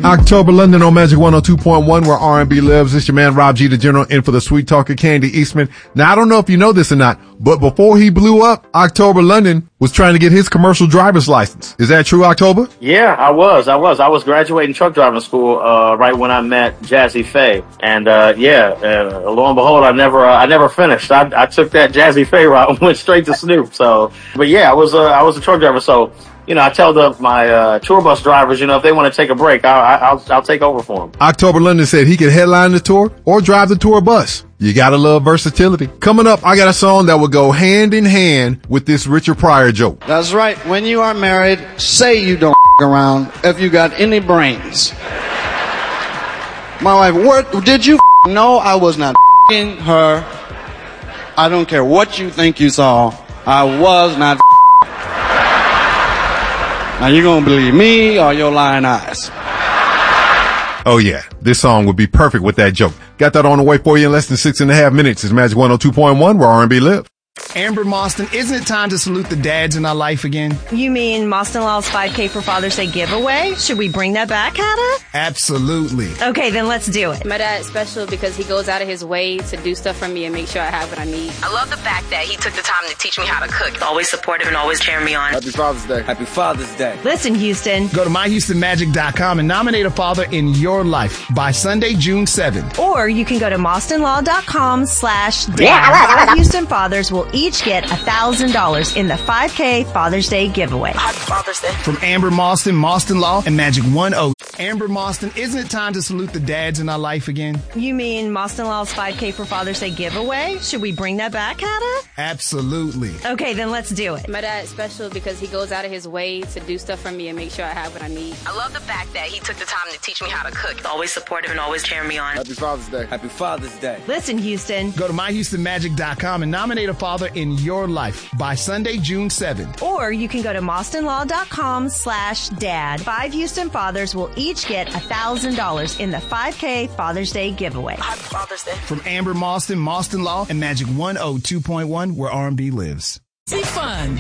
October London on Magic 102.1, where R&B lives. It's your man Rob G, the General, in for the sweet talker Candy Eastman. Now, I don't know if you know this or not, but before he blew up, October London was trying to get his commercial driver's license. Is that true, October? Yeah, I was graduating truck driving school right when I met Jazzy Faye, and lo and behold, I never finished. I took that Jazzy Faye route and went straight to Snoop. So, but yeah, I was a truck driver. So, I tell my tour bus drivers, if they want to take a break, I'll take over for them. October London said he could headline the tour or drive the tour bus. You gotta love versatility. Coming up, I got a song that will go hand in hand with this Richard Pryor joke. That's right. When you are married, say you don't around if you got any brains. My wife, what did you know? I was not her. I don't care what you think you saw. I was not. Now you gonna believe me or your lying eyes? Oh yeah, this song would be perfect with that joke. Got that on the way for you in less than 6.5 minutes. It's Magic 102.1, where R&B live. Amber Moston, isn't it time to salute the dads in our life again? You mean Moston Law's 5K for Father's Day giveaway? Should we bring that back, Hannah? Absolutely. Okay, then let's do it. My dad's special because he goes out of his way to do stuff for me and make sure I have what I need. I love the fact that he took the time to teach me how to cook. Always supportive and always cheering me on. Happy Father's Day. Happy Father's Day. Listen, Houston. Go to myhoustonmagic.com and nominate a father in your life by Sunday, June 7th. Or you can go to MostonLaw.com/dad. Houston fathers will each get $1,000 in the 5K Father's Day giveaway. Happy Father's Day. From Amber Moston, Moston Law, and Magic 1-0. Amber Moston, isn't it time to salute the dads in our life again? You mean Moston Law's 5K for Father's Day giveaway? Should we bring that back, Hannah? Absolutely. Okay, then let's do it. My dad's special because he goes out of his way to do stuff for me and make sure I have what I need. I love the fact that he took the time to teach me how to cook. Always supportive and always cheering me on. Happy Father's Day. Happy Father's Day. Listen, Houston. Go to myhoustonmagic.com and nominate a father in your life by Sunday, June 7th. Or you can go to MostonLaw.com/dad. 5 Houston fathers will each get $1,000 in the 5K Father's Day giveaway. Happy Father's Day. From Amber Moston, Moston Law, and Magic 102.1, where R&B lives. Be fun.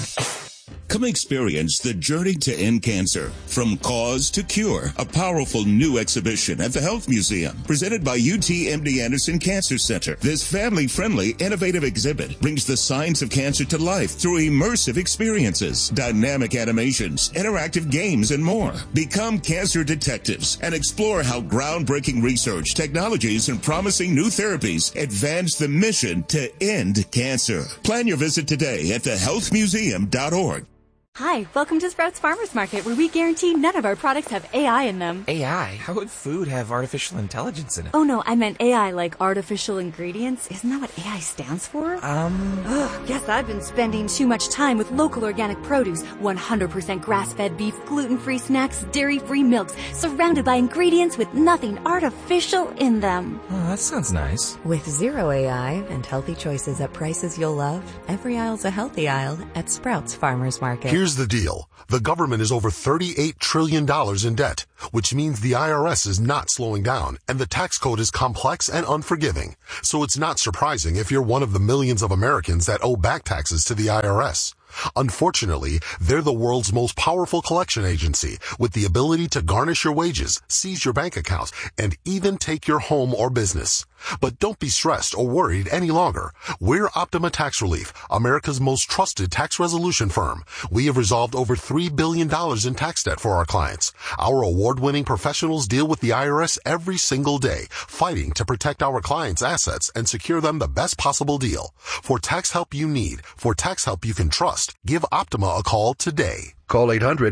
Come experience the journey to end cancer. From cause to cure. A powerful new exhibition at the Health Museum. Presented by UT MD Anderson Cancer Center. This family-friendly, innovative exhibit brings the science of cancer to life through immersive experiences, dynamic animations, interactive games, and more. Become cancer detectives and explore how groundbreaking research, technologies, and promising new therapies advance the mission to end cancer. Plan your visit today at thehealthmuseum.org. Hi, welcome to Sprouts Farmers Market, where we guarantee none of our products have AI in them. AI? How would food have artificial intelligence in it? Oh no, I meant AI like artificial ingredients. Isn't that what AI stands for? Guess I've been spending too much time with local organic produce, 100% grass-fed beef, gluten-free snacks, dairy-free milks, surrounded by ingredients with nothing artificial in them. Oh, that sounds nice. With zero AI and healthy choices at prices you'll love, every aisle's a healthy aisle at Sprouts Farmers Market. Here's the deal. The government is over $38 trillion in debt, which means the IRS is not slowing down, and the tax code is complex and unforgiving. So it's not surprising if you're one of the millions of Americans that owe back taxes to the IRS. Unfortunately, they're the world's most powerful collection agency, with the ability to garnish your wages, seize your bank accounts, and even take your home or business. But don't be stressed or worried any longer. We're Optima Tax Relief, America's most trusted tax resolution firm. We have resolved over $3 billion in tax debt for our clients. Our award-winning professionals deal with the IRS every single day, fighting to protect our clients' assets and secure them the best possible deal. For tax help you need, for tax help you can trust, give Optima a call today. Call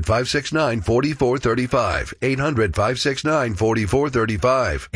800-569-4435. 800-569-4435.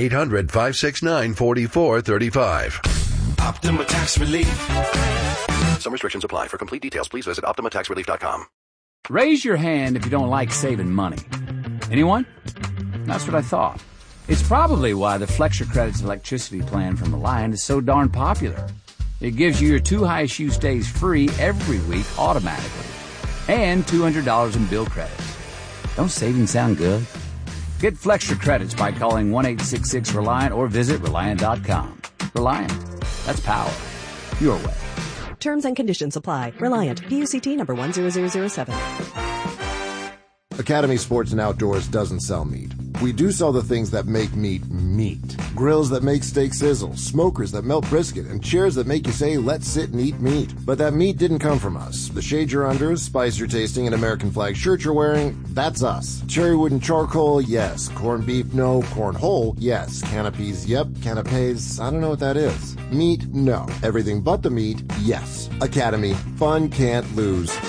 800-569-4435. Optima Tax Relief. Some restrictions apply. For complete details, please visit OptimaTaxRelief.com. Raise your hand if you don't like saving money. Anyone? That's what I thought. It's probably why the Flex Your Credits electricity plan from Reliant is so darn popular. It gives you your 2 highest use days free every week automatically. And $200 in bill credits. Don't savings sound good? Get Flex Your Credits by calling 1-866-RELIANT or visit Reliant.com. Reliant. That's power. Your way. Terms and conditions apply. Reliant. PUCT number 10007. Academy Sports and Outdoors doesn't sell meat. We do sell the things that make meat meat. Grills that make steak sizzle, smokers that melt brisket, and chairs that make you say, let's sit and eat meat. But that meat didn't come from us. The shade you're under, spice you're tasting, and American flag shirt you're wearing, that's us. Cherry wood and charcoal, yes. Corned beef, no. Corn whole, yes. Canopies, yep. Canapes, I don't know what that is. Meat, no. Everything but the meat, yes. Academy, fun can't lose.